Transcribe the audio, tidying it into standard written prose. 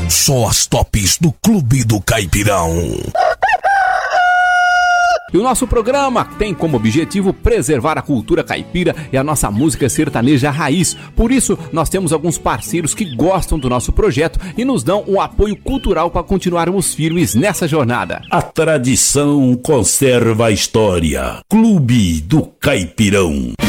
Só as tops do Clube do Caipirão. E o nosso programa tem como objetivo preservar a cultura caipira e a nossa música sertaneja raiz. Por isso, nós temos alguns parceiros que gostam do nosso projeto e nos dão um apoio cultural para continuarmos firmes nessa jornada. A tradição conserva a história. Clube do Caipirão.